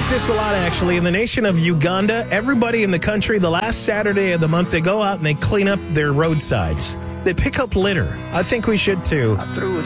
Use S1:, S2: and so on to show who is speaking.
S1: like this a lot, actually. In the nation of Uganda, everybody in the country, the last Saturday of the month, they go out and they clean up their roadsides. They pick up litter. I think we should, too.